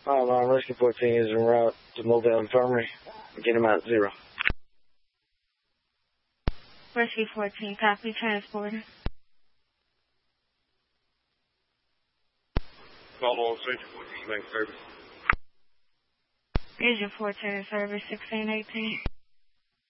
Rescue 14 is en route to Mobile Infirmary. Get him out 0. Rescue 14, copy, transporter. Call on Central 14, main service. Agent 14, service 1618.